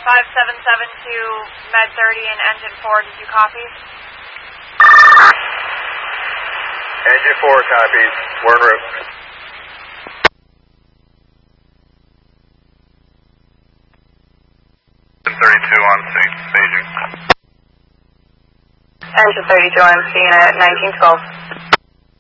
5772 Med 30 and Engine 4, did you copy? Engine 4 copies. We're en route. Engine 32 on staging. Engine 32 on scene at 1912.